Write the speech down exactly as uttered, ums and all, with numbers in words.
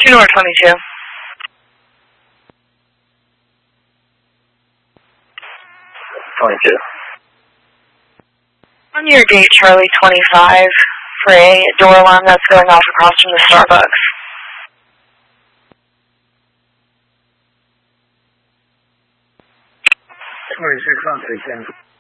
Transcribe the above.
two North twenty-two. twenty-two. On your gate, Charlie twenty-five, for a door alarm that's going off across from the Starbucks. twenty-six on three ten.